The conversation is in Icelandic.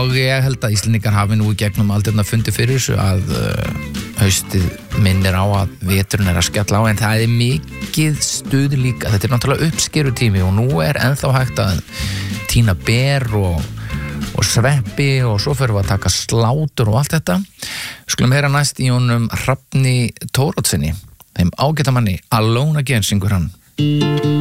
og ég held að Íslendingar hafi nú í gegnum aldirna fundið fyrir þessu að haustið minnir á að veturinn að skella á, en það mikið stuð líka. Þetta náttúrulega uppskerutími og nú ennþá hægt að tína ber og sveppi og svo fyrir við að taka slátur og allt þetta. Skulum heyra næst í honum Hrafni Thoroddsenni, þeim ágæta manni, Alone Again syngur hann.